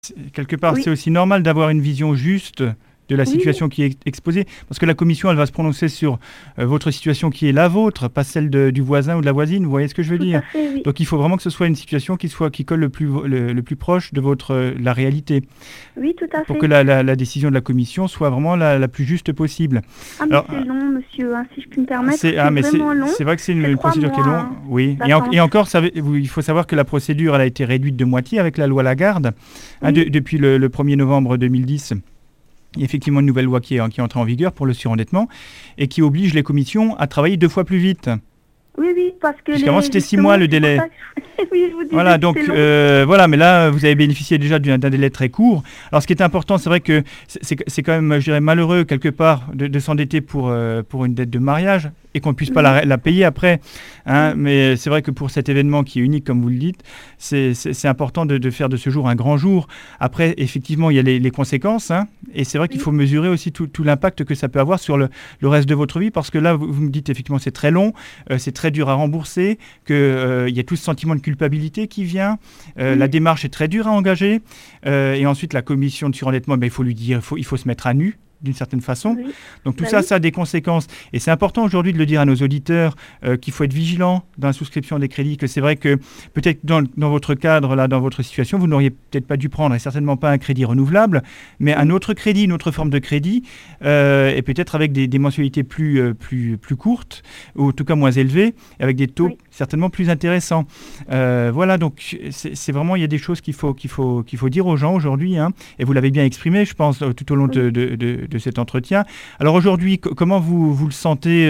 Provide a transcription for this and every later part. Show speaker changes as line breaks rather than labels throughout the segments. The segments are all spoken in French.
quelque part,
Oui,
c'est aussi normal d'avoir une vision juste de la
oui,
situation qui est exposée, parce que la commission, elle va se prononcer sur votre situation qui est la vôtre, pas celle du voisin ou de la voisine, vous voyez ce que je veux
tout à
dire?
fait, oui.
Donc il faut vraiment que ce soit une situation qui colle le plus proche de la réalité,
Oui, tout à
pour que
fait.
la décision de la commission soit vraiment la plus juste possible.
Ah, mais
Alors,
c'est long, monsieur, hein, si je puis me permettre. C'est
mais
vraiment long.
c'est vrai que c'est
C'est
une
trois
procédure qui est
mois
longue,
hein,
oui.
d'attente.
Et encore, il faut savoir que la procédure, elle a été réduite de moitié avec la loi Lagarde,
Oui,
depuis le 1er novembre 2010. Il y a effectivement une nouvelle loi qui est entrée en vigueur pour le surendettement et qui oblige les commissions à travailler 2 fois plus vite.
oui, oui, parce que
Puisqu'avant, c'était 6
justement,
mois le
c'est pour
délai.
ça que oui, je vous disais
Voilà,
que
donc
c'est long.
voilà, mais là, vous avez bénéficié déjà d'un délai très court. Alors, ce qui est important, c'est vrai que c'est quand même, je dirais, malheureux, quelque part, de s'endetter pour une dette de mariage et qu'on ne puisse pas
Mhm,
la payer après. Hein.
oui,
Mais c'est vrai que pour cet événement qui est unique, comme vous le dites, c'est important de faire de ce jour un grand jour. Après, effectivement, il y a les conséquences. Hein, et c'est vrai qu'il
oui,
faut mesurer aussi tout l'impact que ça peut avoir sur le reste de votre vie. Parce que là, vous me dites, effectivement, c'est très long, c'est très dur à rembourser, qu'il y a tout ce sentiment de culpabilité qui vient. La
oui,
démarche est très dure à engager. Et ensuite, la commission de surendettement, il faut lui dire, il faut se mettre à nu d'une certaine façon.
oui,
Donc tout
bah
ça,
oui,
ça a des conséquences. Et c'est important aujourd'hui de le dire à nos auditeurs qu'il faut être vigilant dans la souscription des crédits, que c'est vrai que peut-être dans votre cadre, là, dans votre situation, vous n'auriez peut-être pas dû prendre, et certainement pas un crédit renouvelable, mais un
oui,
autre crédit, une autre forme de crédit, et peut-être avec des mensualités plus courtes, ou en tout cas moins élevées, avec des taux
oui,
certainement plus intéressants. Voilà, donc c'est vraiment, il y a des choses qu'il faut dire aux gens aujourd'hui, hein, et vous l'avez bien exprimé, je pense, tout au long
oui.
de cet entretien. Alors aujourd'hui, comment vous le sentez,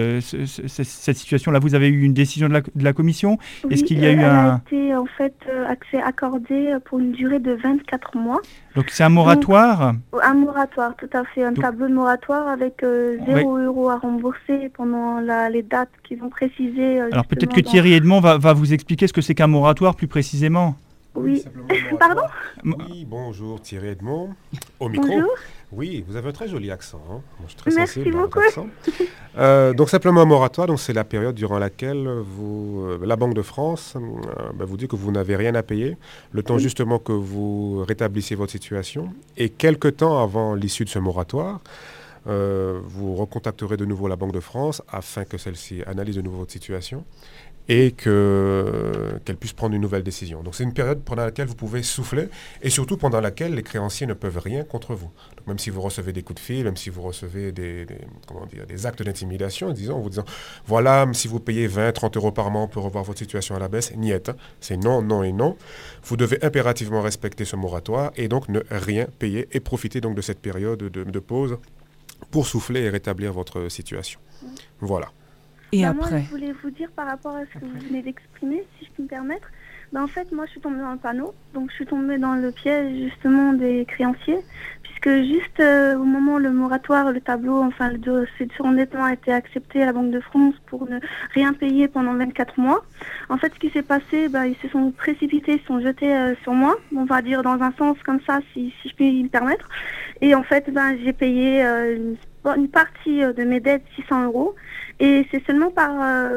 cette situation-là? Vous avez eu une décision de la commission? Est-ce
Oui,
qu'il y a eu
elle a
un...
été en fait accordée pour une durée de 24 mois.
Donc c'est un
Donc,
moratoire?
un moratoire, tout à fait, un
Donc,
tableau de moratoire avec
oui.
0 € à rembourser pendant les dates qu'ils ont précisées
Alors peut-être
justement
que
dans...
Thierry Edmond va vous expliquer ce que c'est qu'un moratoire plus précisément.
Oui,
Oui,
simplement
pardon?
moratoire. Oui, bonjour Thierry Edmond, au micro.
Bonjour,
Oui, vous avez un très joli accent. Hein. Moi, je suis très
merci
sensible à votre
beaucoup.
accent. Donc simplement un moratoire, donc c'est la période durant laquelle la Banque de France vous dit que vous n'avez rien à payer, le temps
Oui,
justement que vous rétablissiez votre situation. Et quelque temps avant l'issue de ce moratoire, vous recontacterez de nouveau la Banque de France afin que celle-ci analyse de nouveau votre situation et qu'elle puisse prendre une nouvelle décision. Donc c'est une période pendant laquelle vous pouvez souffler et surtout pendant laquelle les créanciers ne peuvent rien contre vous. Donc même si vous recevez des coups de fil, même si vous recevez des actes d'intimidation, en vous disant voilà, si vous payez 20, 30 € par mois, on peut revoir votre situation à la baisse, niet. C'est non, non et non. Vous devez impérativement respecter ce moratoire et donc ne rien payer et profiter donc de cette période de pause pour souffler et rétablir votre situation. Voilà.
Et
bah, moi
après?
je voulais vous dire par rapport à ce que vous venez d'exprimer, si je puis me permettre. Bah, en fait, moi je suis tombée dans le panneau, donc je suis tombée dans le piège justement des créanciers, puisque juste au moment où le moratoire, le tableau, enfin le dossier de surendettement a été accepté à la Banque de France pour ne rien payer pendant 24 mois, en fait ce qui s'est passé, bah, ils se sont précipités, ils se sont jetés sur moi, on va dire dans un sens comme ça, si je puis me permettre, et en fait bah, j'ai payé une partie de mes dettes, 600 €. Et c'est seulement par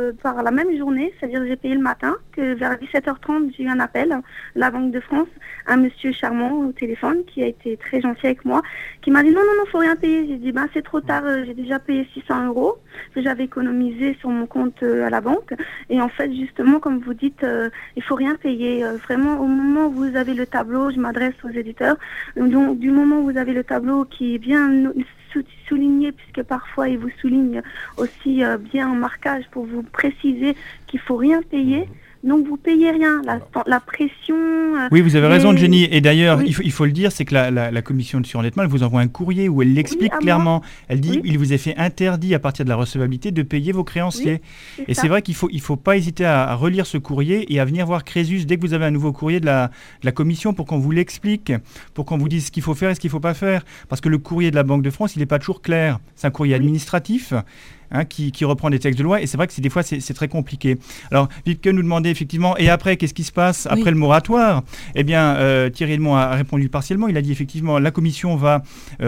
la même journée, c'est-à-dire j'ai payé le matin, que vers 17h30, j'ai eu un appel de la Banque de France, un monsieur charmant au téléphone qui a été très gentil avec moi, qui m'a dit non, faut rien payer. J'ai dit c'est trop tard, j'ai déjà payé 600 € que j'avais économisé sur mon compte à la banque. Et en fait, justement, comme vous dites, il faut rien payer. Vraiment, au moment où vous avez le tableau, je m'adresse aux éditeurs, donc du moment où vous avez le tableau qui est bien souligné, puisque parfois ils vous soulignent aussi bien en marquage pour vous préciser qu'il faut rien payer. Donc vous payez rien. La pression...
Oui, vous avez raison, Jenny. Et d'ailleurs,
oui,
il faut le dire, c'est que la commission de surendettement, elle vous envoie un courrier où elle l'explique
oui,
clairement. Elle dit,
oui,
il vous est fait interdit à partir de la recevabilité de payer vos créanciers.
oui,
Et
ça.
c'est vrai qu'il faut pas hésiter à relire ce courrier et à venir voir Crésus dès que vous avez un nouveau courrier de la commission pour qu'on vous l'explique, pour qu'on vous dise ce qu'il faut faire et ce qu'il ne faut pas faire. Parce que le courrier de la Banque de France, il n'est pas toujours clair. C'est un courrier administratif. Hein, qui reprend des textes de loi, et c'est vrai que des fois c'est très compliqué. Alors, Wiebke nous demandait effectivement, et après, qu'est-ce qui se passe après le moratoire? Eh bien, Thierry Edmond a répondu partiellement. Il a dit effectivement, la commission va,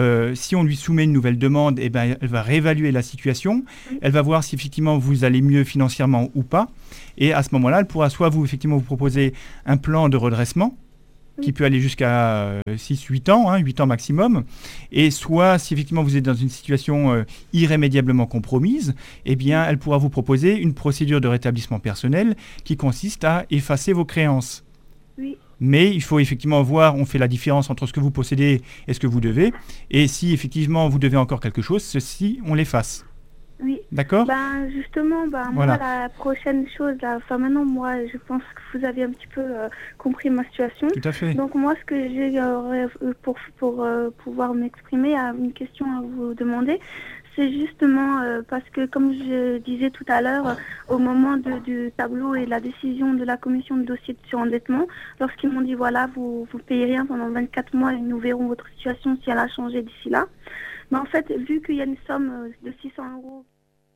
si on lui soumet une nouvelle demande, eh ben, elle va réévaluer la situation, elle va voir si effectivement vous allez mieux financièrement ou pas, et à ce moment-là, elle pourra soit vous, effectivement, vous proposer un plan de redressement, qui peut aller jusqu'à 6-8 ans, 8 ans maximum. Et soit, si effectivement vous êtes dans une situation irrémédiablement compromise, eh bien, elle pourra vous proposer une procédure de rétablissement personnel qui consiste à effacer vos créances.
Oui.
Mais il faut effectivement voir, on fait la différence entre ce que vous possédez et ce que vous devez. Et si effectivement vous devez encore quelque chose, ceci, on l'efface.
Oui.
D'accord ?
Justement,
Voilà.
moi, la prochaine chose, maintenant, moi, je pense que vous avez un petit peu compris ma situation.
Tout à fait.
Donc, moi, ce que j'ai pour pouvoir m'exprimer, une question à vous demander, c'est justement parce que, comme je disais tout à l'heure, au moment du tableau et de la décision de la commission de dossier de surendettement, lorsqu'ils m'ont dit, voilà, vous payez rien pendant 24 mois et nous verrons votre situation si elle a changé d'ici là. Mais en fait, vu qu'il y a une somme de 600 €...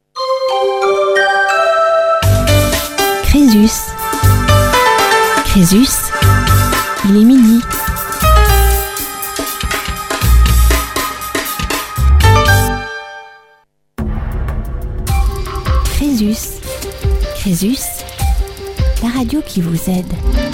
Crésus. Crésus, il est midi. Crésus. Crésus, la radio qui vous aide.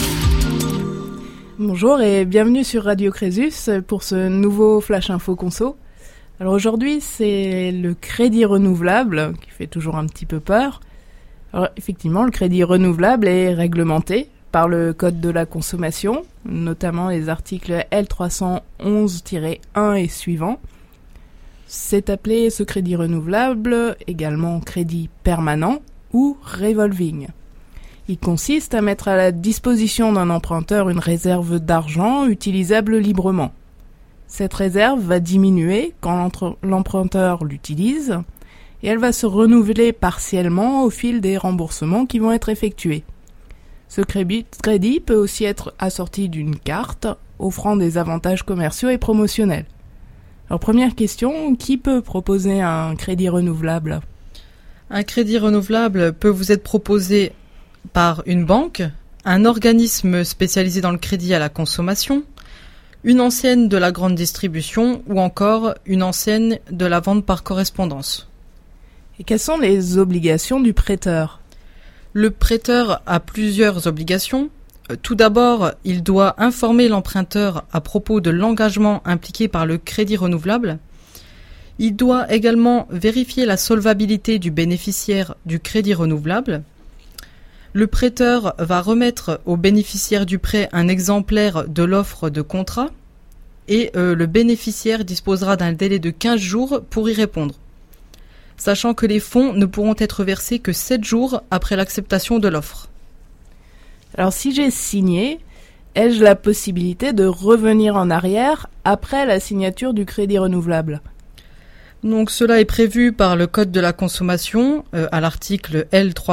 Bonjour et bienvenue sur Radio Crésus pour ce nouveau Flash Info Conso. Alors aujourd'hui, c'est le crédit renouvelable qui fait toujours un petit peu peur. Alors effectivement, le crédit renouvelable est réglementé par le Code de la consommation, notamment les articles L311-1 et suivants. C'est appelé ce crédit renouvelable également crédit permanent ou revolving. Il consiste à mettre à la disposition d'un emprunteur une réserve d'argent utilisable librement. Cette réserve va diminuer quand l'emprunteur l'utilise et elle va se renouveler partiellement au fil des remboursements qui vont être effectués. Ce crédit peut aussi être assorti d'une carte offrant des avantages commerciaux et promotionnels. Alors première question, qui peut proposer un crédit renouvelable ?
Un crédit renouvelable peut vous être proposé par une banque, un organisme spécialisé dans le crédit à la consommation, une enseigne de la grande distribution ou encore une enseigne de la vente par correspondance.
Et quelles sont les obligations du prêteur ?
Le prêteur a plusieurs obligations. Tout d'abord, il doit informer l'emprunteur à propos de l'engagement impliqué par le crédit renouvelable. Il doit également vérifier la solvabilité du bénéficiaire du crédit renouvelable. Le prêteur va remettre au bénéficiaire du prêt un exemplaire de l'offre de contrat et le bénéficiaire disposera d'un délai de 15 jours pour y répondre, sachant que les fonds ne pourront être versés que 7 jours après l'acceptation de l'offre.
Alors si j'ai signé, ai-je la possibilité de revenir en arrière après la signature du crédit renouvelable ?
Donc cela est prévu par le Code de la consommation à l'article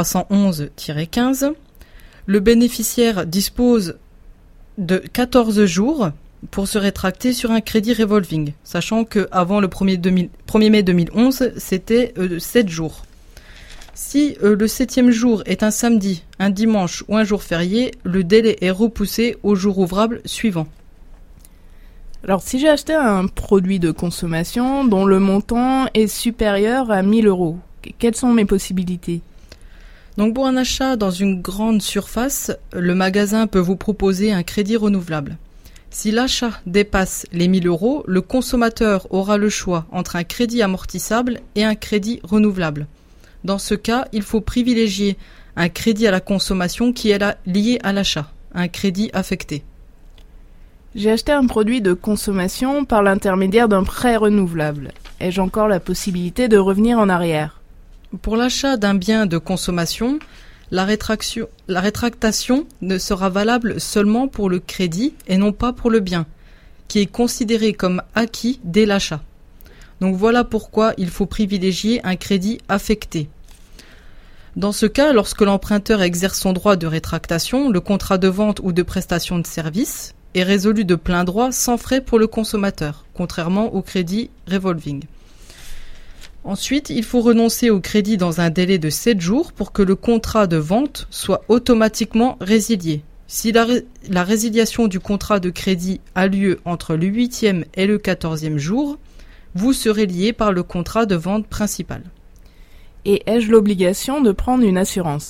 L311-15. Le bénéficiaire dispose de 14 jours pour se rétracter sur un crédit revolving, sachant qu'avant le 1er mai 2011, c'était 7 jours. Si le 7e jour est un samedi, un dimanche ou un jour férié, le délai est repoussé au jour ouvrable suivant.
Alors si j'ai acheté un produit de consommation dont le montant est supérieur à 1 000 €, quelles sont mes possibilités ?
Donc pour un achat dans une grande surface, le magasin peut vous proposer un crédit renouvelable. Si l'achat dépasse les 1 000 €, le consommateur aura le choix entre un crédit amortissable et un crédit renouvelable. Dans ce cas, il faut privilégier un crédit à la consommation qui est lié à l'achat, un crédit affecté.
J'ai acheté un produit de consommation par l'intermédiaire d'un prêt renouvelable. Ai-je encore la possibilité de revenir en arrière ?
Pour l'achat d'un bien de consommation, la rétractation ne sera valable seulement pour le crédit et non pas pour le bien, qui est considéré comme acquis dès l'achat. Donc voilà pourquoi il faut privilégier un crédit affecté. Dans ce cas, lorsque l'emprunteur exerce son droit de rétractation, le contrat de vente ou de prestation de service est résolu de plein droit sans frais pour le consommateur, contrairement au crédit revolving. Ensuite, il faut renoncer au crédit dans un délai de 7 jours pour que le contrat de vente soit automatiquement résilié. Si la résiliation du contrat de crédit a lieu entre le 8e et le 14e jour, vous serez lié par le contrat de vente principal.
Et ai-je l'obligation de prendre une assurance ?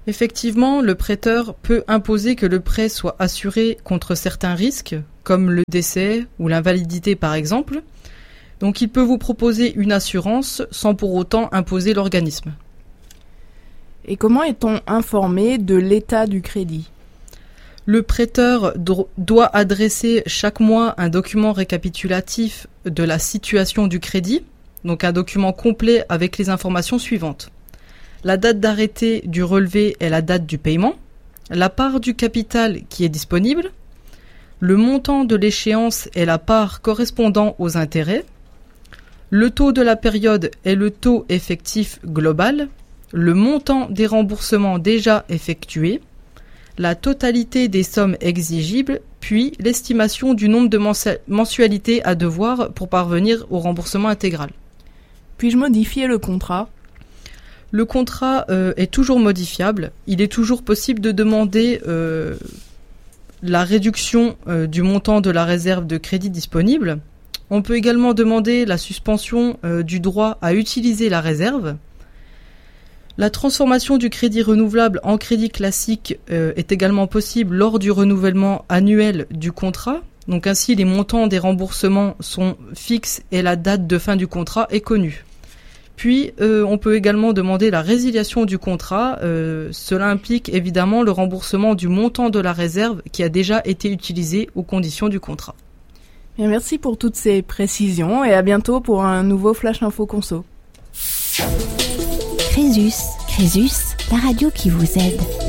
Effectivement, le prêteur peut imposer que le prêt soit assuré contre certains risques, comme le décès ou l'invalidité par exemple. Donc il peut vous proposer une assurance sans pour autant imposer l'organisme.
Et comment est-on informé de l'état du crédit ?
Le prêteur doit adresser chaque mois un document récapitulatif de la situation du crédit, donc un document complet avec les informations suivantes. La date d'arrêté du relevé et la date du paiement, la part du capital qui est disponible, le montant de l'échéance et la part correspondant aux intérêts, le taux de la période et le taux effectif global, le montant des remboursements déjà effectués, la totalité des sommes exigibles, puis l'estimation du nombre de mensualités à devoir pour parvenir au remboursement intégral.
Puis-je modifier le contrat ?
Le contrat est toujours modifiable. Il est toujours possible de demander la réduction du montant de la réserve de crédit disponible. On peut également demander la suspension du droit à utiliser la réserve. La transformation du crédit renouvelable en crédit classique est également possible lors du renouvellement annuel du contrat. Donc ainsi, les montants des remboursements sont fixes et la date de fin du contrat est connue. Puis, on peut également demander la résiliation du contrat. Cela implique évidemment le remboursement du montant de la réserve qui a déjà été utilisé aux conditions du contrat.
Bien, merci pour toutes ces précisions et à bientôt pour un nouveau Flash Info Conso.
Crésus, la radio qui vous aide.